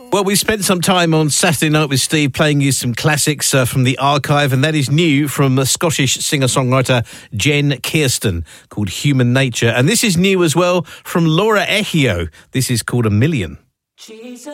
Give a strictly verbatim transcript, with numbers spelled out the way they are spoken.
Well, we spent some time on Saturday Night with Steve playing you some classics uh, from the archive, and that is new from the Scottish singer-songwriter Jen Kirsten, called Human Nature. And this is new as well from Laura Echio. This is called A Million. Jesus.